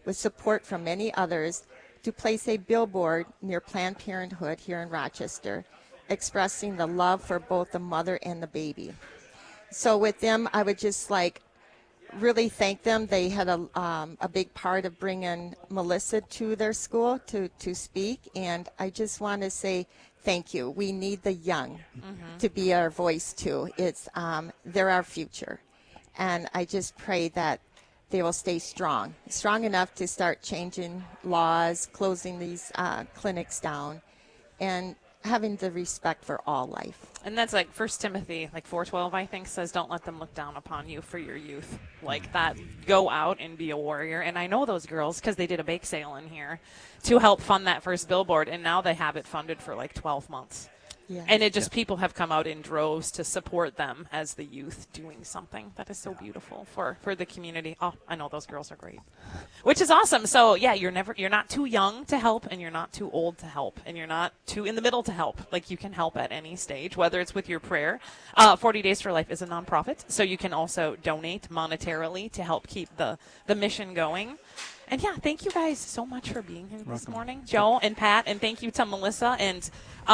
with support from many others, to place a billboard near Planned Parenthood here in Rochester, expressing the love for both the mother and the baby. So with them, I would just really thank them. They had a big part of bringing Melissa to their school to speak, and I just want to say thank you. We need the young to be our voice too. They're our future, and I just pray that they will stay strong enough to start changing laws, closing these clinics down, and having the respect for all life. And that's 1 Timothy 4:12, I think, says, don't let them look down upon you for your youth. That, go out and be a warrior. And I know those girls because they did a bake sale in here to help fund that first billboard, and now they have it funded for 12 months. Yes. And it just, people have come out in droves to support them as the youth doing something that is so beautiful for the community. Oh, I know those girls are great, which is awesome. So yeah, you're not too young to help, and you're not too old to help, and you're not too in the middle to help. You can help at any stage, whether it's with your prayer. 40 Days for Life is a nonprofit, so you can also donate monetarily to help keep the mission going. And yeah, thank you guys so much for being here this morning, Joe and Pat, and thank you to Melissa. And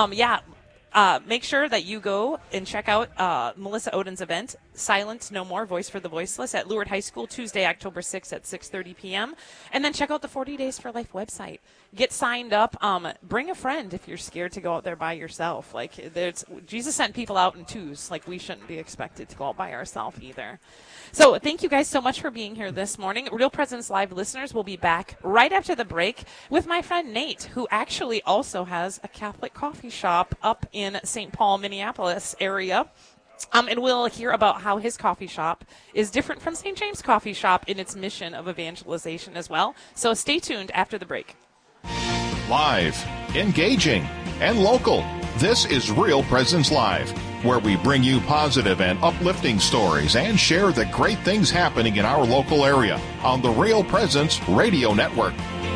make sure that you go and check out Melissa Oden's event, Silence No More, Voice for the Voiceless, at Lourdes High School, Tuesday, October 6th at 6:30 p.m. And then check out the 40 Days for Life website. Get signed up. Bring a friend if you're scared to go out there by yourself. Jesus sent people out in twos. We shouldn't be expected to go out by ourselves either. So thank you guys so much for being here this morning. Real Presence Live listeners will be back right after the break with my friend Nate, who actually also has a Catholic coffee shop up in St. Paul, Minneapolis area. And we'll hear about how his coffee shop is different from St. James Coffee Shop in its mission of evangelization as well. So stay tuned after the break. Live, engaging, and local. This is Real Presence Live, where we bring you positive and uplifting stories and share the great things happening in our local area on the Real Presence Radio Network.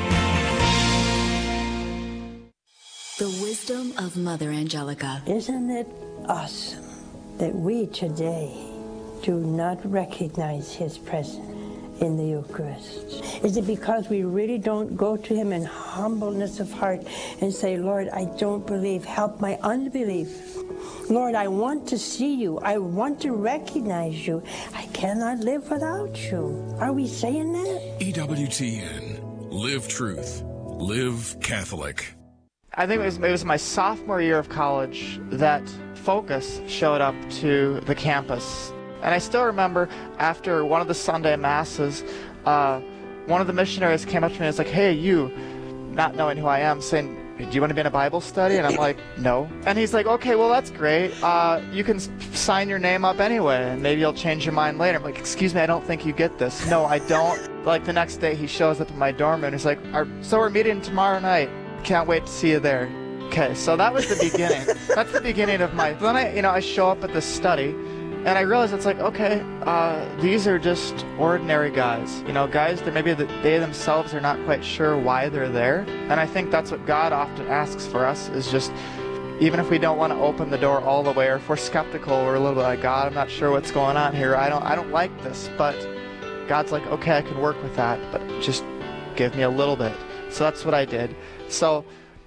The wisdom of Mother Angelica. Isn't it awesome that we today do not recognize his presence in the Eucharist? Is it because we really don't go to him in humbleness of heart and say, Lord, I don't believe, help my unbelief. Lord, I want to see you. I want to recognize you. I cannot live without you. Are we saying that? EWTN. Live truth. Live Catholic. I think it was my sophomore year of college that Focus showed up to the campus. And I still remember after one of the Sunday masses, one of the missionaries came up to me and was like, hey, you, not knowing who I am, saying, do you want to be in a Bible study? And I'm like, no. And he's like, okay, well, that's great. You can sign your name up anyway, and maybe you'll change your mind later. I'm like, excuse me, I don't think you get this. No, I don't. The next day he shows up in my dorm and he's like, so we're meeting tomorrow night. Can't wait to see you there. Okay, so that was the beginning. That's the beginning of my... Then I show up at the study, and I realize it's okay, these are just ordinary guys. Guys that maybe they themselves are not quite sure why they're there. And I think that's what God often asks for us, is just, even if we don't want to open the door all the way, or if we're skeptical, we're a little bit like, God, I'm not sure what's going on here. I don't like this. But God's like, okay, I can work with that, but just give me a little bit. So that's what I did. So,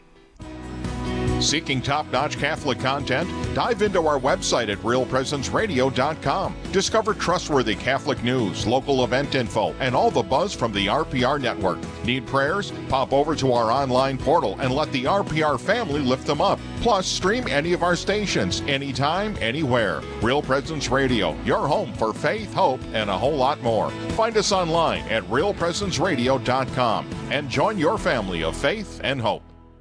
seeking top-notch Catholic content? Dive into our website at realpresenceradio.com. Discover trustworthy Catholic news, local event info, and all the buzz from the RPR network. Need prayers? Pop over to our online portal and let the RPR family lift them up. Plus, stream any of our stations, anytime, anywhere. Real Presence Radio, your home for faith, hope, and a whole lot more. Find us online at realpresenceradio.com and join your family of faith and hope.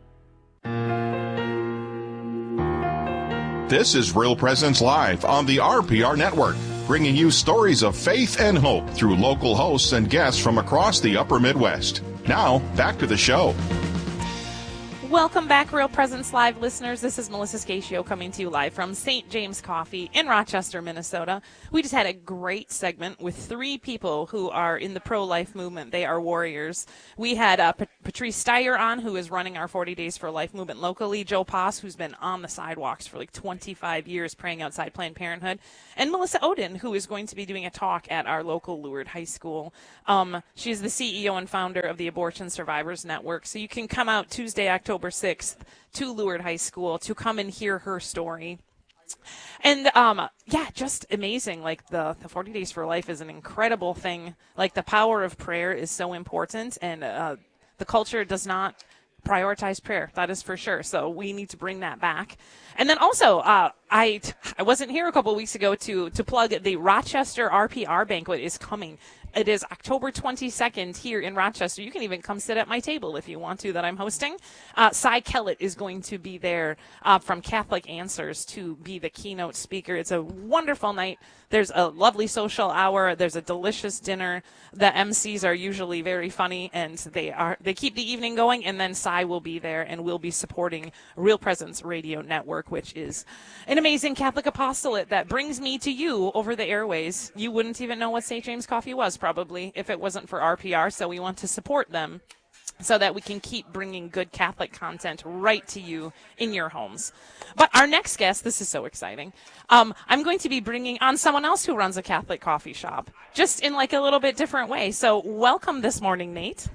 This is Real Presence Live on the RPR Network, bringing you stories of faith and hope through local hosts and guests from across the upper Midwest. Now, back to the show. Welcome back, Real Presence Live listeners. This is Melissa Scatio coming to you live from St. James Coffee in Rochester, Minnesota. We just had a great segment with 3 people who are in the pro-life movement. They are warriors. We had Patrice Steyer on, who is running our 40 Days for Life movement locally, Joe Poss, who's been on the sidewalks for like 25 years praying outside Planned Parenthood, and Melissa Oden, who is going to be doing a talk at our local Lourdes High School. She's the CEO and founder of the Abortion Survivors Network, so you can come out Tuesday, October 6th to Lourdes High School to come and hear her story. And just amazing. Like the 40 Days for Life is an incredible thing. Like the power of prayer is so important, and the culture does not prioritize prayer. That is for sure. So we need to bring that back. And then also, I wasn't here a couple weeks ago to plug the Rochester RPR banquet is coming. It is October 22nd here in Rochester. You can even come sit at my table if you want to that I'm hosting. Cy Kellett is going to be there from Catholic Answers to be the keynote speaker. It's a wonderful night. There's a lovely social hour. There's a delicious dinner. The MCs are usually very funny, and they keep the evening going. And then Cy will be there, and we'll be supporting Real Presence Radio Network, which is an amazing Catholic apostolate that brings me to you over the airways. You wouldn't even know what St. James Coffee was, probably, if it wasn't for RPR, so we want to support them so that we can keep bringing good Catholic content right to you in your homes. But our next guest, this is so exciting, I'm going to be bringing on someone else who runs a Catholic coffee shop, just in like a little bit different way. So welcome this morning, Nate.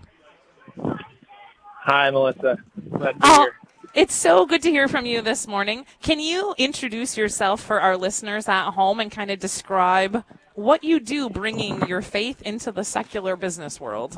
Hi, Melissa. Glad to be here. It's so good to hear from you this morning. Can you introduce yourself for our listeners at home and kind of describe what you do bringing your faith into the secular business world?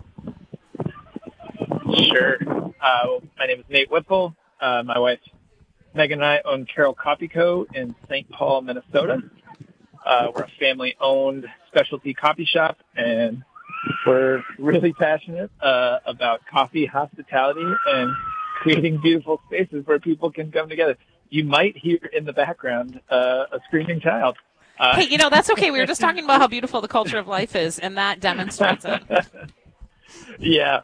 Sure. My name is Nate Whipple. My wife, Megan, and I own Carroll Coffee Co. in St. Paul, Minnesota. We're a family-owned specialty coffee shop, and we're really passionate about coffee hospitality and creating beautiful spaces where people can come together. You might hear in the background a screaming child. Hey, that's okay. We were just talking about how beautiful the culture of life is, and that demonstrates it. Yeah,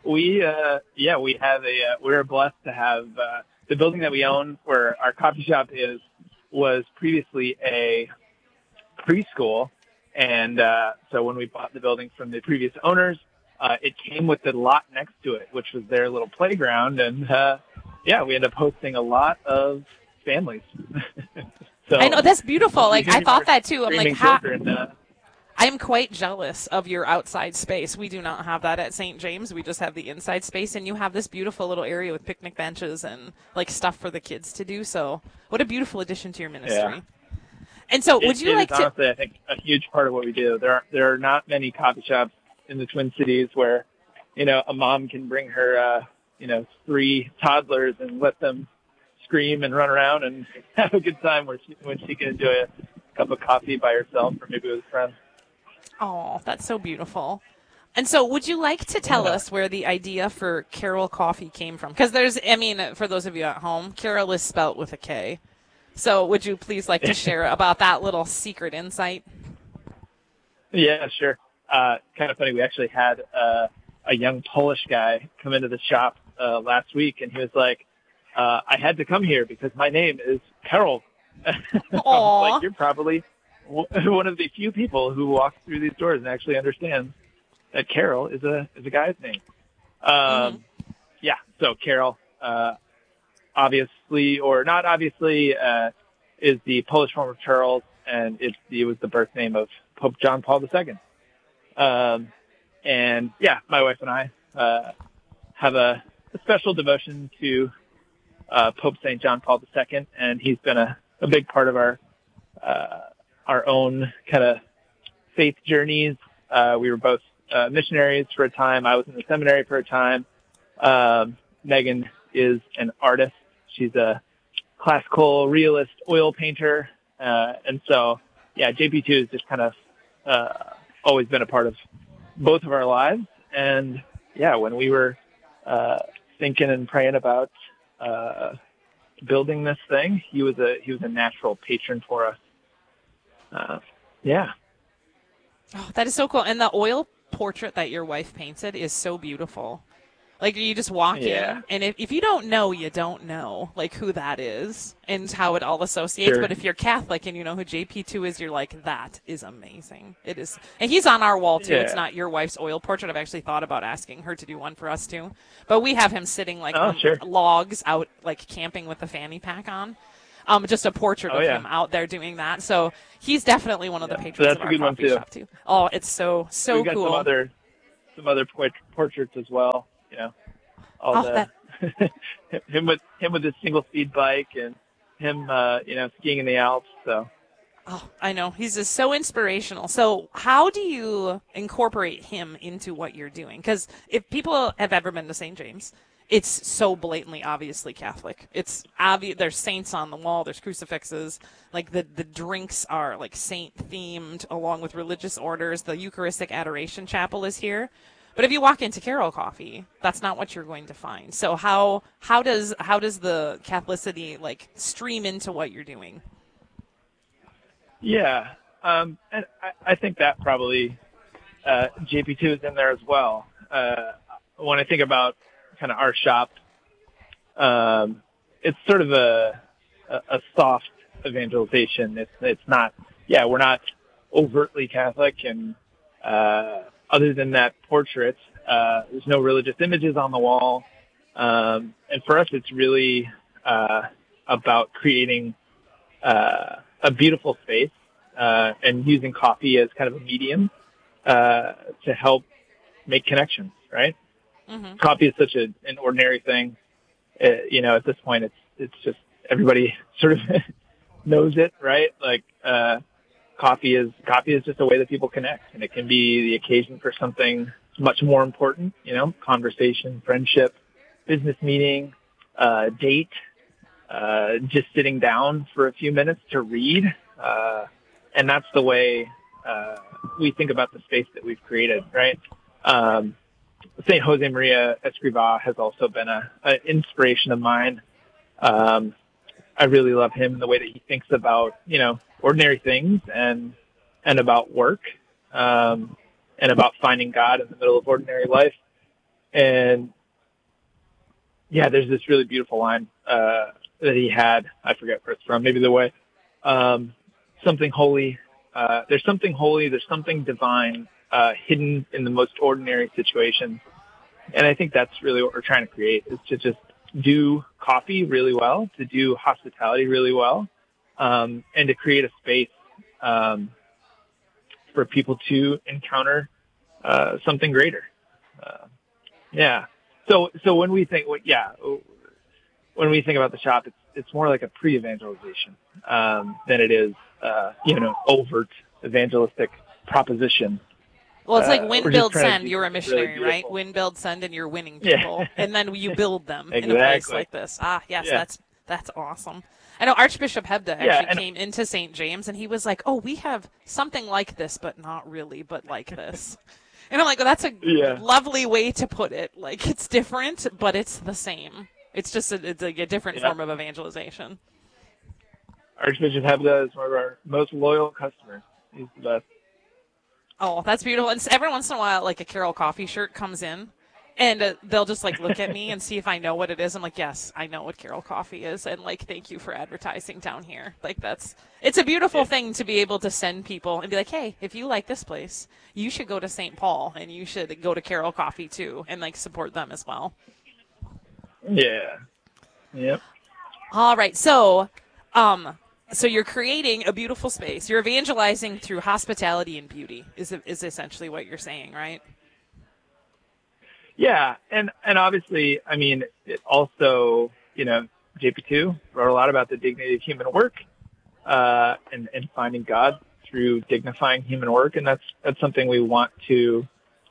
we're blessed to have the building that we own, where our coffee shop was previously a preschool, and so when we bought the building from the previous owners, it came with the lot next to it, which was their little playground, and we ended up hosting a lot of families. So, I know, that's beautiful. Like, I thought that too. I'm like, I'm quite jealous of your outside space. We do not have that at St. James. We just have the inside space, and you have this beautiful little area with picnic benches and like stuff for the kids to do. So what a beautiful addition to your ministry. Yeah. And so would you like to... honestly, I think, a huge part of what we do. There are not many coffee shops in the Twin Cities where, a mom can bring her, 3 toddlers and let them scream and run around and have a good time when she can enjoy a cup of coffee by herself or maybe with friends. Oh, that's so beautiful. And so would you like to tell us where the idea for Carroll Coffee came from? Because for those of you at home, Carroll is spelt with a K. So would you please like to share about that little secret insight? Yeah, sure. Kind of funny. We actually had a young Polish guy come into the shop last week, and he was like, I had to come here because my name is Carroll. I was like, you're probably one of the few people who walks through these doors and actually understands that Carroll is a guy's name. Yeah, so Carroll, obviously or not obviously, is the Polish form of Charles, and it was the birth name of Pope John Paul II. And yeah, my wife and I have a special devotion to Pope St. John Paul II, and he's been a big part of our own kind of faith journeys. We were both missionaries for a time. I was in the seminary for a time. Megan is an artist. She's a classical realist oil painter. And so, yeah, JP2 has just kind of always been a part of both of our lives. And yeah, when we were thinking and praying about building this thing, he was a natural patron for us. Yeah. Oh, that is so cool. And the oil portrait that your wife painted is so beautiful. Like, you just walk Yeah. in, and if you don't know, you don't know, like, who that is and how it all associates. Sure. But if you're Catholic and you know who JP2 is, you're like, that is amazing. It is. And he's on our wall, too. Yeah. It's not your wife's oil portrait. I've actually thought about asking her to do one for us, too. But we have him sitting, like, on sure. logs out, like, camping with the fanny pack on. Just a portrait of him out there doing that. So he's definitely one of the patrons that's of a our good one, coffee too. shop, too. Oh, it's so We've got cool. some other portraits as well. You know, all him with his single speed bike and him, skiing in the Alps. So. Oh, I know. He's just so inspirational. So how do you incorporate him into what you're doing? Because if people have ever been to St. James, it's so blatantly, obviously Catholic. It's obvious. There's saints on the wall. There's crucifixes. Like the drinks are like saint themed, along with religious orders. The Eucharistic Adoration Chapel is here. But if you walk into Carroll Coffee, that's not what you're going to find. So how does the Catholicity like stream into what you're doing? Yeah, and I think that probably JP2 is in there as well. When I think about kind of our shop, it's sort of a soft evangelization. It's not. Yeah, we're not overtly Catholic, and other than that portrait, there's no religious images on the wall. And for us, it's really about creating a beautiful space and using coffee as kind of a medium to help make connections, right? Mm-hmm. Coffee is such an ordinary thing. At this point, it's just everybody sort of knows it, right? Like coffee is just a way that people connect, and it can be the occasion for something much more important, conversation, friendship, business meeting, date, just sitting down for a few minutes to read. And that's the way we think about the space that we've created, right? St. Jose Maria Escrivá has also been an inspiration of mine. I really love him and the way that he thinks about, ordinary things and about work, and about finding God in the middle of ordinary life. And yeah, there's this really beautiful line that he had. I forget where it's from. Maybe the way something holy. There's something holy. There's something divine hidden in the most ordinary situations. And I think that's really what we're trying to create, is to just do coffee really well, to do hospitality really well, and to create a space for people to encounter something greater. Yeah. So when we think, when we think about the shop, it's more like a pre-evangelization than it is, overt evangelistic proposition. Well, it's like win, build, send. You're a really missionary, right? Win, build, send, and you're winning people. And then you build them in a place like this. Yes, yeah. That's awesome. I know Archbishop Hebda actually came into St. James, and he was like, oh, we have something like this, but not really, but like this. And I'm like, well, that's a lovely way to put it. Like, it's different, but it's the same. It's just it's like a different form of evangelization. Archbishop Hebda is one of our most loyal customers. He's the best. Oh, that's beautiful. And every once in a while, like a Carroll Coffee shirt comes in, and they'll just like look at me and see if I know what it is. I'm like, yes, I know what Carroll Coffee is, and like, thank you for advertising down here. Like, it's a beautiful thing to be able to send people and be like, hey, if you like this place, you should go to St. Paul, and you should go to Carroll Coffee too, and like support them as well. Yeah. Yep. All right. So you're creating a beautiful space. You're evangelizing through hospitality and beauty is essentially what you're saying, right? Yeah. And obviously, I mean, it also, JP2 wrote a lot about the dignity of human work, and finding God through dignifying human work. And that's something we want to,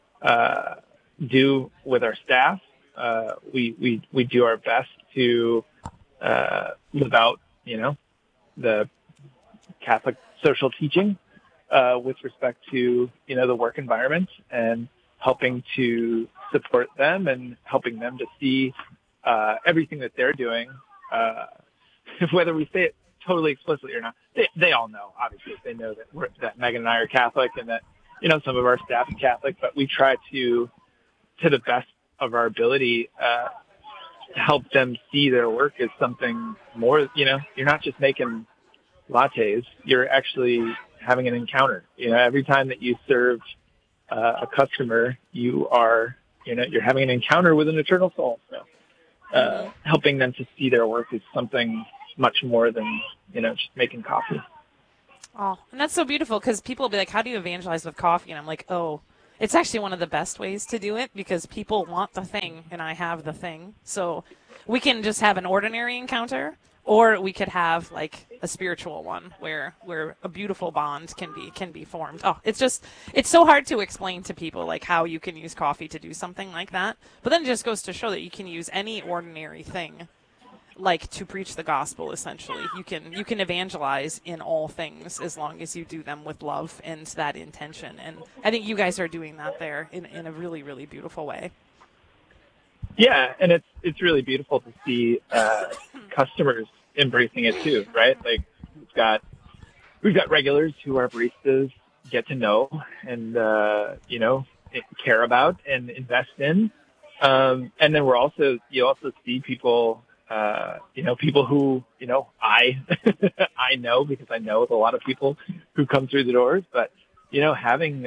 do with our staff. We do our best to, live out, the Catholic social teaching with respect to, the work environment, and helping to support them and helping them to see everything that they're doing, whether we say it totally explicitly or not. They all know, obviously. They know that Megan and I are Catholic, and that, some of our staff is Catholic, but we try to the best of our ability to help them see their work as something more. You're not just making lattes, you're actually having an encounter. Every time that you serve a customer, you're having an encounter with an eternal soul. So helping them to see their work is something much more than just making coffee. Oh, and that's so beautiful, because people will be like, how do you evangelize with coffee? And I'm like, oh, it's actually one of the best ways to do it, because people want the thing and I have the thing. So we can just have an ordinary encounter, or we could have like a spiritual one where a beautiful bond can be formed. Oh, it's so hard to explain to people like how you can use coffee to do something like that. But then it just goes to show that you can use any ordinary thing like to preach the gospel. Essentially, you can evangelize in all things as long as you do them with love and that intention. And I think you guys are doing that there in a really, really beautiful way. Yeah, and it's really beautiful to see customers embracing it too, right? Like we've got regulars who our baristas get to know and care about and invest in, and then you also see people. People who, I know, because I know a lot of people who come through the doors, but, having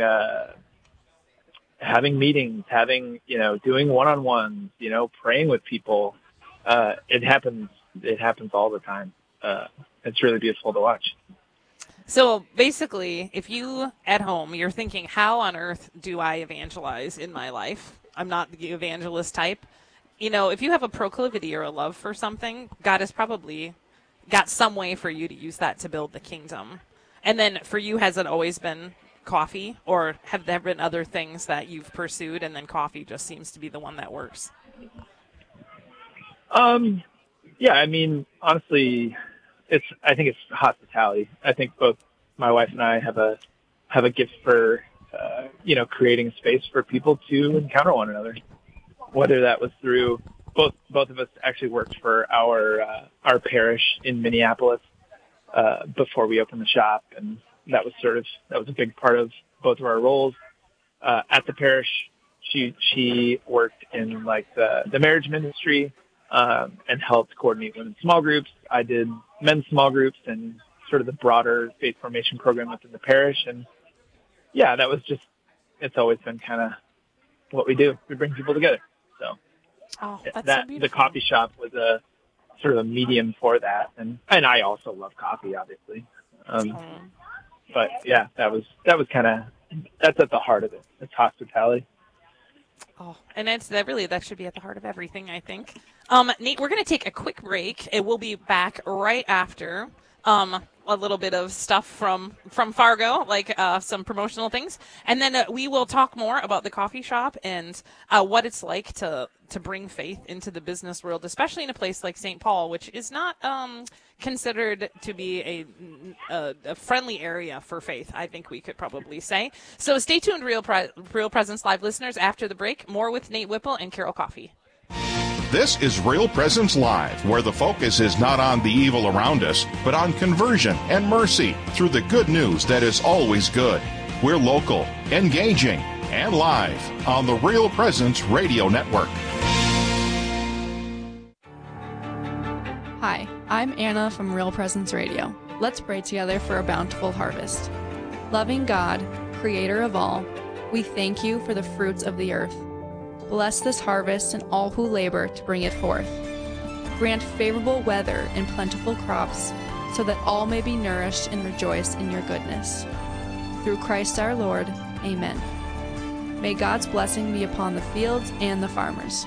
meetings, doing one-on-ones, praying with people, it happens all the time. It's really beautiful to watch. So basically, if you at home, you're thinking, how on earth do I evangelize in my life? I'm not the evangelist type. If you have a proclivity or a love for something, God has probably got some way for you to use that to build the kingdom. And then for you, has it always been coffee, or have there been other things that you've pursued and then coffee just seems to be the one that works? Yeah, I mean, honestly, I think it's hospitality. I think both my wife and I have a gift for, creating space for people to encounter one another. Whether that was through both of us actually worked for our parish in Minneapolis before we opened the shop, and that was a big part of both of our roles at the parish. She worked in like the marriage ministry and helped coordinate women's small groups. I did men's small groups and sort of the broader faith formation program within the parish. And yeah, it's always been kind of what we do. We bring people together. So, that's so beautiful. The coffee shop was a sort of a medium for that, and I also love coffee, obviously. But yeah, that was that's at the heart of it. It's hospitality. Oh, and that should be at the heart of everything, I think. Nate, we're going to take a quick break. It will be back right after a little bit of stuff from Fargo, like some promotional things. And then we will talk more about the coffee shop and what it's like to bring faith into the business world, especially in a place like St. Paul, which is not considered to be a friendly area for faith, I think we could probably say. So stay tuned, Real Presence Live listeners. After the break, more with Nate Whipple and Carol Coffey. This is Real Presence Live, where the focus is not on the evil around us, but on conversion and mercy through the good news that is always good. We're local, engaging, and live on the Real Presence Radio Network. Hi, I'm Anna from Real Presence Radio. Let's pray together for a bountiful harvest. Loving God, creator of all, we thank you for the fruits of the earth. Bless this harvest and all who labor to bring it forth. Grant favorable weather and plentiful crops, so that all may be nourished and rejoice in your goodness. Through Christ our Lord, amen. May God's blessing be upon the fields and the farmers.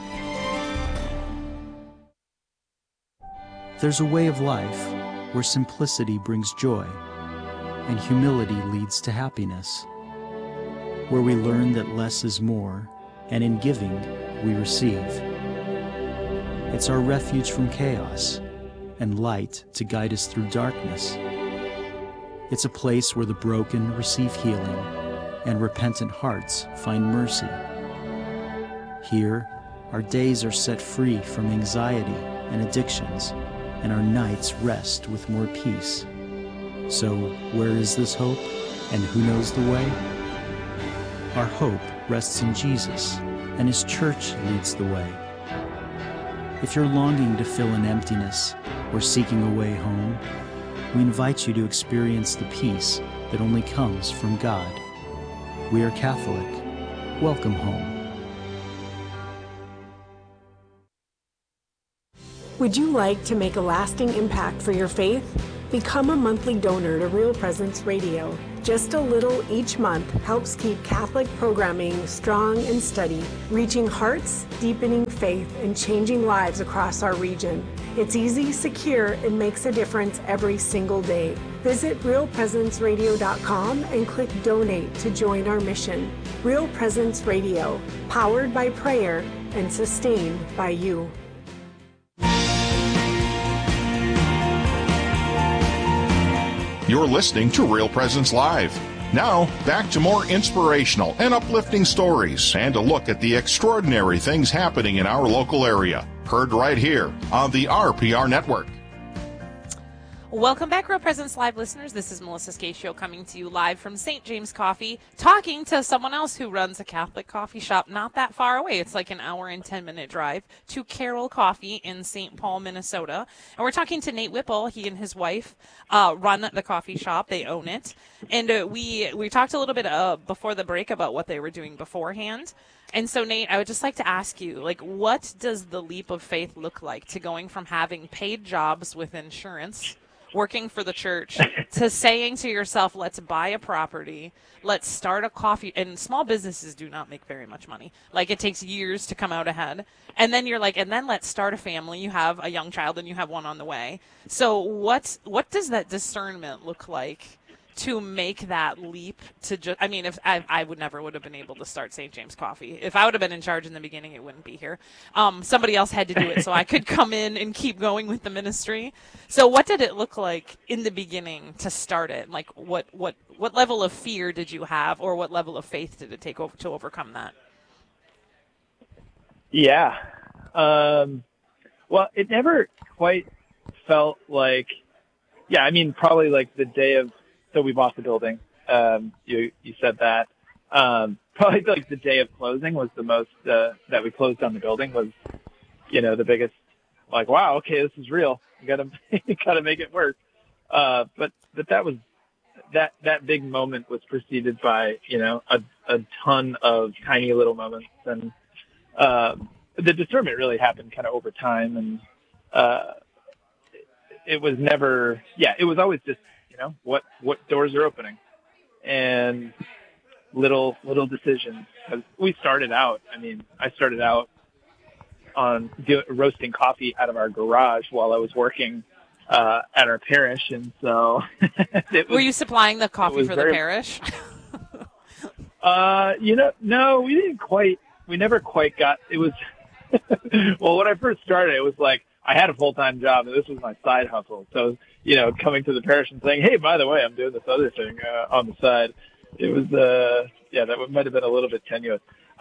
There's a way of life where simplicity brings joy and humility leads to happiness, where we learn that less is more, and in giving, we receive. It's our refuge from chaos and light to guide us through darkness. It's a place where the broken receive healing and repentant hearts find mercy. Here, our days are set free from anxiety and addictions, and our nights rest with more peace. So, where is this hope, and who knows the way? Our hope rests in Jesus and His church leads the way. If you're longing to fill an emptiness or seeking a way home, we invite you to experience the peace that only comes from God. We are Catholic. Welcome home. Would you like to make a lasting impact for your faith? Become a monthly donor to Real Presence Radio. Just a little each month helps keep Catholic programming strong and steady, reaching hearts, deepening faith, and changing lives across our region. It's easy, secure, and makes a difference every single day. Visit realpresenceradio.com and click Donate to join our mission. Real Presence Radio, powered by prayer and sustained by you. You're listening to Real Presence Live. Now, back to more inspirational and uplifting stories and a look at the extraordinary things happening in our local area. Heard right here on the RPR Network. Welcome back, Real Presence Live listeners. This is Melissa Scatio coming to you live from St. James Coffee, talking to someone else who runs a Catholic coffee shop not that far away. It's like an hour and 10-minute drive to Carroll Coffee in St. Paul, Minnesota. And we're talking to Nate Whipple. He and his wife run the coffee shop. They own it. And we talked a little bit before the break about what they were doing beforehand. And so, Nate, I would just like to ask you, like, what does the leap of faith look like to going from having paid jobs with insurance, working for the church, to saying to yourself, let's buy a property, let's start a coffee, and small businesses do not make very much money. Like, it takes years to come out ahead. And then you're like, and then let's start a family. You have a young child and you have one on the way. So what does that discernment look like to make that leap to just, I mean, if I would have been able to start St. James Coffee. If I would have been in charge in the beginning, it wouldn't be here. Somebody else had to do it so I could come in and keep going with the ministry. So what did it look like in the beginning to start it? Like what level of fear did you have, or what level of faith did it take to overcome that? Yeah. Well, it never quite felt like, yeah, I mean, probably like the day of, so we bought the building. You said that. Probably like the day of closing was the most, that we closed on the building was, the biggest, like, wow, okay, this is real. You gotta make it work. But that was, that big moment was preceded by, a ton of tiny little moments. And, the discernment really happened kind of over time. And, it was never, it was always just, what doors are opening and little decisions. Cause we started out, I started out on roasting coffee out of our garage while I was working, at our parish. And so were you supplying the coffee for the parish? No, we never quite got, it was, well, when I first started, it was like, I had a full-time job and this was my side hustle. So, coming to the parish and saying, hey, by the way, I'm doing this other thing, on the side. It was, that might have been a little bit tenuous.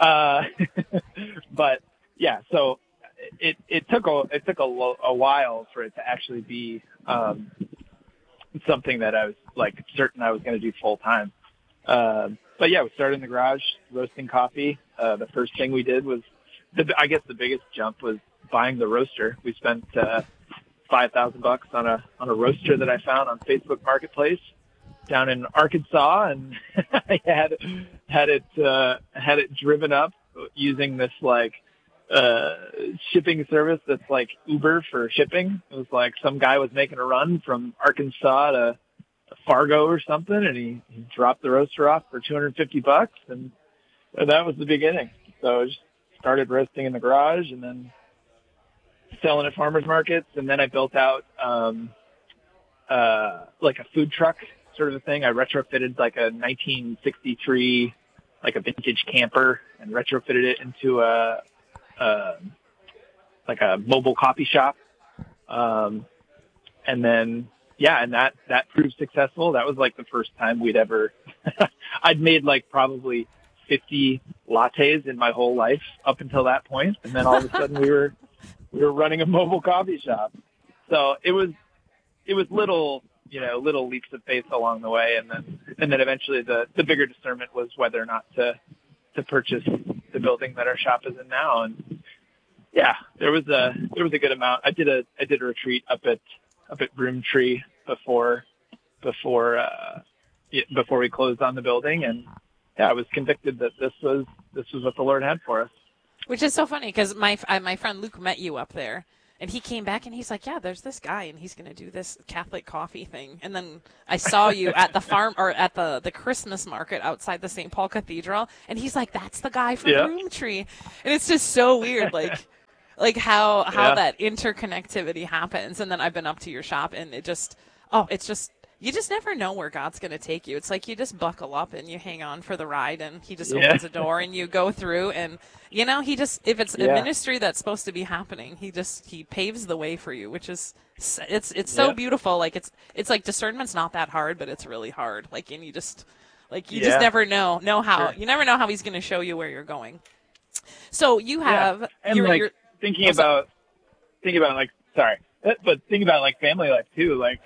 But yeah, so it took a while for it to actually be, something that I was like certain I was going to do full time. But yeah, we started in the garage roasting coffee. The first thing we did was, I guess the biggest jump was buying the roaster. We spent $5,000 on a roaster that I found on Facebook Marketplace down in Arkansas, and I had it driven up using this like shipping service that's like Uber for shipping. It was like some guy was making a run from Arkansas to Fargo or something, and he dropped the roaster off for $250, and that was the beginning. So I just started roasting in the garage and then selling at farmers markets. And then I built out, like a food truck sort of a thing. I retrofitted like a 1963, like a vintage camper, and retrofitted it into like a mobile coffee shop. And then, and that proved successful. That was like the first time we'd ever, I'd made like probably 50 lattes in my whole life up until that point. And then all of a sudden we were running a mobile coffee shop. So it was little leaps of faith along the way. And then eventually the bigger discernment was whether or not to purchase the building that our shop is in now. And yeah, there was a good amount. I did a retreat up at Broomtree before we closed on the building, and yeah, I was convicted that this was what the Lord had for us. Which is so funny because my friend Luke met you up there, and he came back and he's like, yeah, there's this guy and he's going to do this Catholic coffee thing. And then I saw you at the farm or at the Christmas market outside the St. Paul Cathedral, and he's like, that's the guy from Broomtree. And it's just so weird, like how that interconnectivity happens. And then I've been up to your shop, and it's just you just never know where God's going to take you. It's like you just buckle up and you hang on for the ride, and he just opens a door and you go through, and if it's a ministry that's supposed to be happening, he paves the way for you, which is it's so beautiful. Like it's like discernment's not that hard, but it's really hard. Like, and you just never know how. You never know how he's going to show you where you're going. So you have you're thinking about like family life too. Like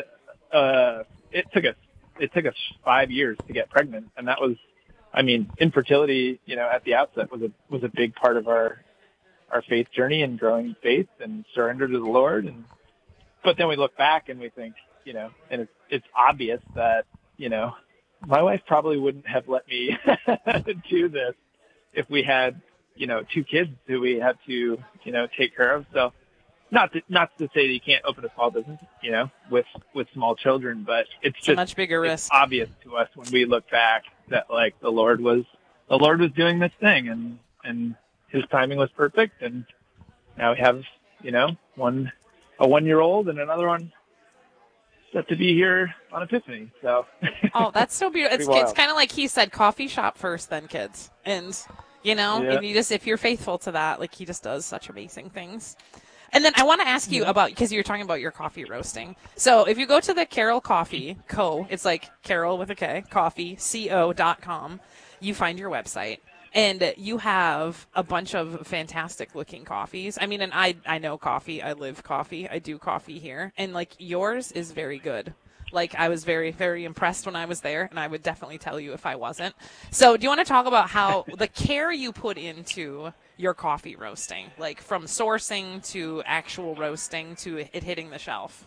it took us 5 years to get pregnant, and that was, I mean, infertility, at the outset was a big part of our faith journey and growing faith and surrender to the Lord. But then we look back and we think, and it's obvious that, my wife probably wouldn't have let me do this if we had, 2 kids who we had to, take care of. So not to say that you can't open a small business, with small children, but it's just a much bigger risk. It's obvious to us when we look back that like the Lord was doing this thing, and his timing was perfect. And now we have, a 1-year-old and another one set to be here on Epiphany. So. Oh, that's so beautiful. It's kind of like he said, coffee shop first, then kids. And, and you just, if you're faithful to that, like he just does such amazing things. And then I want to ask you about, because you were talking about your coffee roasting. So if you go to the Carol Coffee Co., it's like Carol with a K, coffee, co.com, you find your website. And you have a bunch of fantastic looking coffees. I mean, and I know coffee. I live coffee. I do coffee here. And like yours is very good. Like I was very, very impressed when I was there, and I would definitely tell you if I wasn't. So do you want to talk about how the care you put into your coffee roasting, like from sourcing to actual roasting to it hitting the shelf?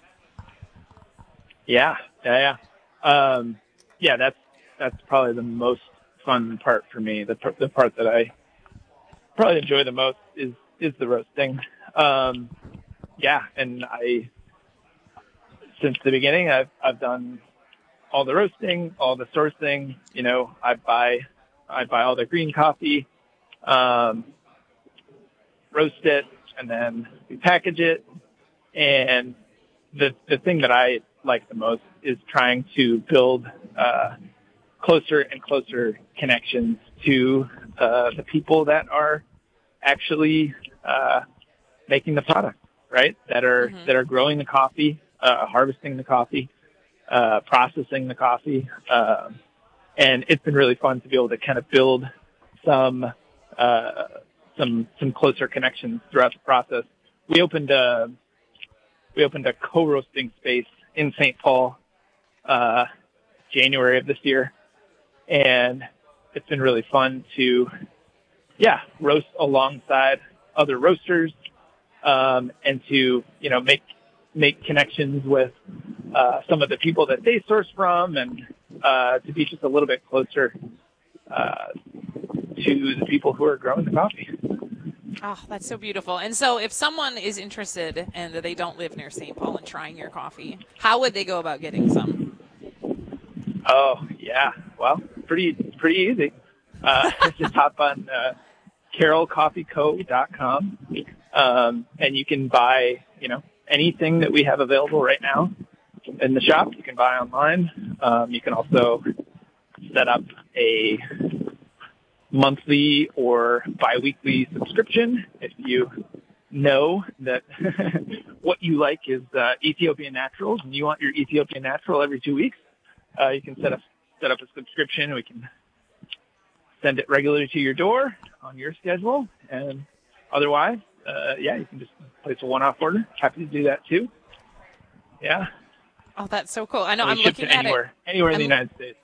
Yeah. That's probably the most fun part for me. The part that I probably enjoy the most is the roasting. And since the beginning, I've done all the roasting, all the sourcing. I buy all the green coffee, roast it, and then we package it. And the thing that I like the most is trying to build closer and closer connections to the people that are actually making the product, right? That are growing the coffee, harvesting the coffee, processing the coffee, and it's been really fun to be able to kind of build some closer connections throughout the process. We opened a co-roasting space in St. Paul, January of this year, and it's been really fun to, roast alongside other roasters, and to, make connections with some of the people that they source from, and to be just a little bit closer to the people who are growing the coffee. Oh, that's so beautiful. And so if someone is interested and they don't live near St. Paul and trying your coffee, how would they go about getting some? Oh, yeah. Well, pretty easy. Just hop on carolcoffeeco.com, and you can buy, anything that we have available right now in the shop. You can buy online. You can also set up a monthly or biweekly subscription if you know that what you like is Ethiopian Naturals, and you want your Ethiopian Natural every 2 weeks. You can set up a subscription. We can send it regularly to your door on your schedule, and otherwise, you can just place a one-off order. Happy to do that too. Yeah. Oh, that's so cool. I know. I'm shipped looking it at anywhere in the United States.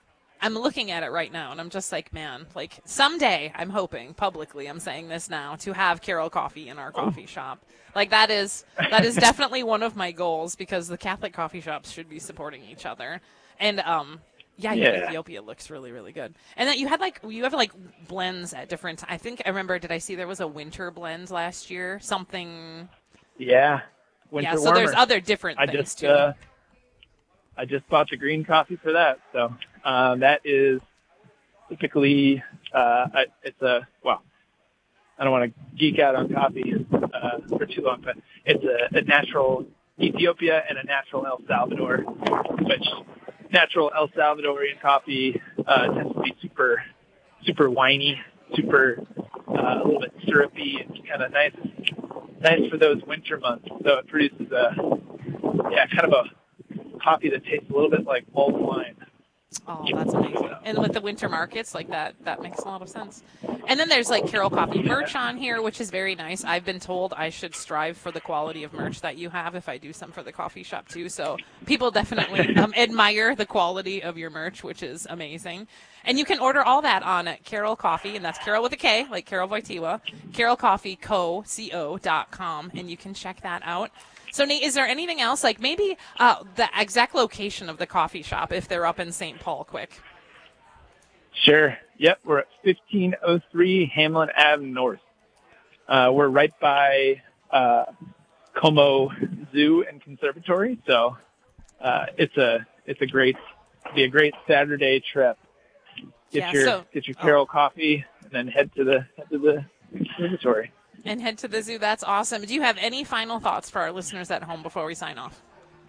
I'm looking at it right now, and I'm just like, man, like someday I'm hoping publicly, I'm saying this now, to have Carol Coffee in our coffee shop. Like that is definitely one of my goals, because the Catholic coffee shops should be supporting each other. And yeah, Ethiopia looks really, really good. And then you have blends at different. I think I remember. Did I see there was a winter blend last year? Something. Yeah. Winter so warmer. there's other different things too. I just bought the green coffee for that. So that is typically I don't want to geek out on coffee for too long, but it's a natural Ethiopia and a natural El Salvador, which natural El Salvadorian coffee tends to be super, super winey, super a little bit syrupy and kind of nice for those winter months. So it produces kind of a coffee that tastes a little bit like mulled wine. Oh, that's amazing. And with the winter markets, like that makes a lot of sense. And then there's like Carol Coffee merch on here, which is very nice. I've been told I should strive for the quality of merch that you have if I do some for the coffee shop too. So people definitely admire the quality of your merch, which is amazing. And you can order all that on Carol Coffee, and that's Carol with a K, like Carol Wojtyła, carolcoffeeco.com, and you can check that out. So, Nate, is there anything else, like maybe the exact location of the coffee shop if they're up in St. Paul quick? Sure. Yep, we're at 1503 Hamlin Ave North. We're right by Como Zoo and Conservatory, so it's a great Saturday trip. Get your Carol coffee and then head to the conservatory. And head to the zoo. That's awesome. Do you have any final thoughts for our listeners at home before we sign off?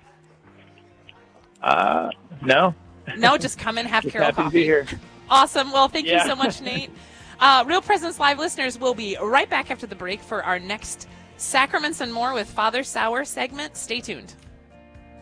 No. No, just come and have Carol happy coffee. To be here. Awesome. Well, thank you so much, Nate. Real Presence Live listeners, will be right back after the break for our next Sacraments and More with Father Sauer segment. Stay tuned.